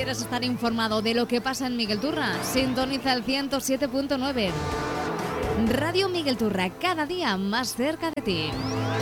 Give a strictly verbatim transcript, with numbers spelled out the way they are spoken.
¿Quieres estar informado de lo que pasa en Miguel Turra? Sintoniza el ciento siete punto nueve. Radio Miguel Turra, cada día más cerca de ti.